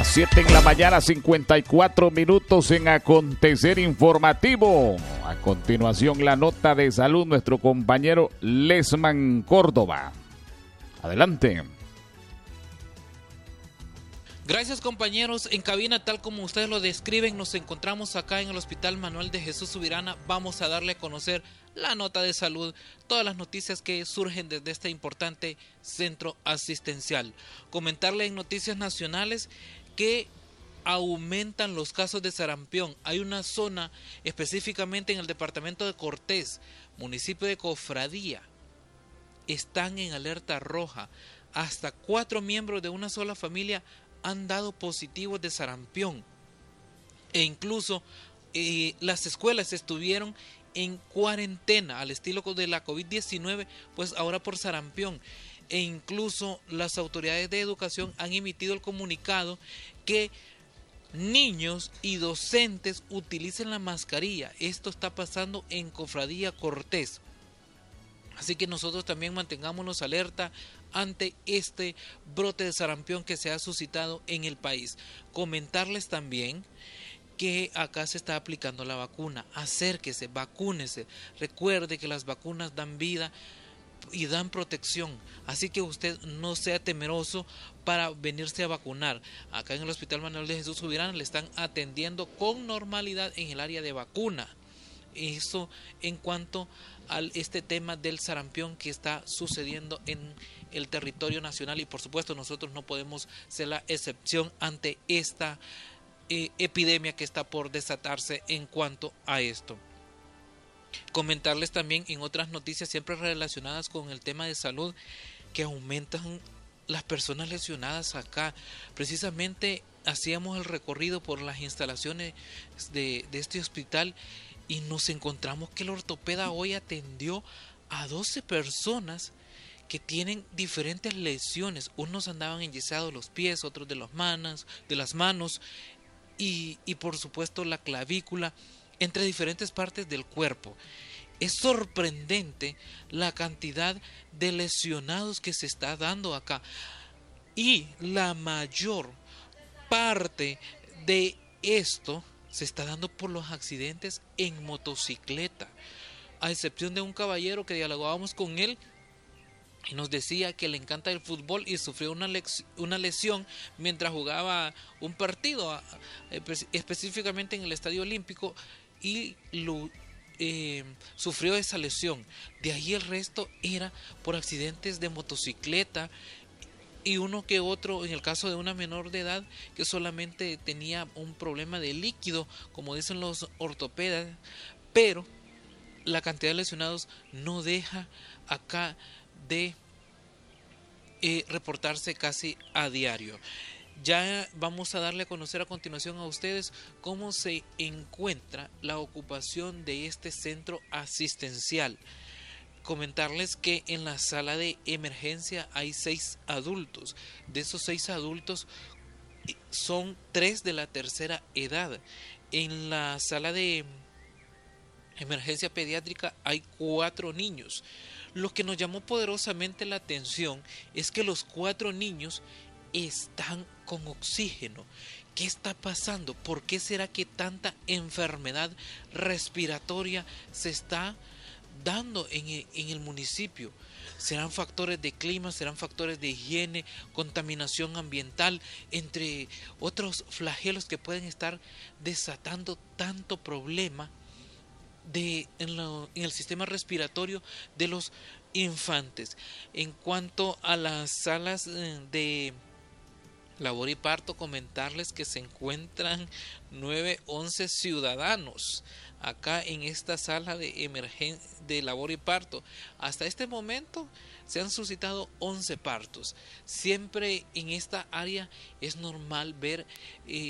7 en la mañana, 54 minutos en Acontecer Informativo. A continuación, la nota de salud, nuestro compañero Lesman Córdoba. Adelante. Gracias, compañeros. En cabina, tal como ustedes lo describen, nos encontramos acá en el Hospital Manuel de Jesús Subirana. Vamos a darle a conocer la nota de salud, todas las noticias que surgen desde este importante centro asistencial. Comentarle en noticias nacionales que aumentan los casos de sarampión. Hay una zona específicamente en el departamento de Cortés, municipio de Cofradía, están en alerta roja. Hasta 4 miembros de una sola familia han dado positivos de sarampión, e incluso las escuelas estuvieron en cuarentena al estilo de la COVID-19, pues ahora por sarampión, e incluso las autoridades de educación han emitido el comunicado que niños y docentes utilicen la mascarilla. Esto está pasando en Cofradía Cortés. Así que nosotros también mantengámonos alerta ante este brote de sarampión que se ha suscitado en el país. Comentarles también que acá se está aplicando la vacuna. Acérquese, vacúnese. Recuerde que las vacunas dan vida y dan protección. Así que usted no sea temeroso para venirse a vacunar. Acá en el Hospital Manuel de Jesús Subirana le están atendiendo con normalidad en el área de vacuna. Eso en cuanto a este tema del sarampión que está sucediendo en el territorio nacional, y por supuesto nosotros no podemos ser la excepción ante esta epidemia que está por desatarse en cuanto a esto. Comentarles también en otras noticias siempre relacionadas con el tema de salud que aumentan las personas lesionadas acá. Precisamente hacíamos el recorrido por las instalaciones de este hospital y nos encontramos que el ortopeda hoy atendió a 12 personas que tienen diferentes lesiones. Unos andaban enyesados los pies, otros de las manos y por supuesto la clavícula, entre diferentes partes del cuerpo. Es sorprendente la cantidad de lesionados que se está dando acá, y la mayor parte de esto se está dando por los accidentes en motocicleta, a excepción de un caballero que dialogábamos con él y nos decía que le encanta el fútbol y sufrió una lesión mientras jugaba un partido, específicamente en el Estadio Olímpico, y sufrió esa lesión. De ahí el resto era por accidentes de motocicleta, y uno que otro, en el caso de una menor de edad que solamente tenía un problema de líquido, como dicen los ortopedas, pero la cantidad de lesionados no deja acá de reportarse casi a diario. Ya vamos a darle a conocer a continuación a ustedes cómo se encuentra la ocupación de este centro asistencial. Comentarles que en la sala de emergencia hay 6 adultos. De esos 6 adultos son 3 de la tercera edad. En la sala de emergencia pediátrica hay 4 niños. Lo que nos llamó poderosamente la atención es que los 4 niños están con oxígeno. ¿Qué está pasando? ¿Por qué será que tanta enfermedad respiratoria se está dando en el municipio? ¿Serán factores de clima? ¿Serán factores de higiene, contaminación ambiental, entre otros flagelos que pueden estar desatando tanto problema en el sistema respiratorio de los infantes? En cuanto a las salas de labor y parto, comentarles que se encuentran 11 ciudadanos acá en esta sala de labor y parto. Hasta este momento se han suscitado 11 partos. Siempre en esta área es normal ver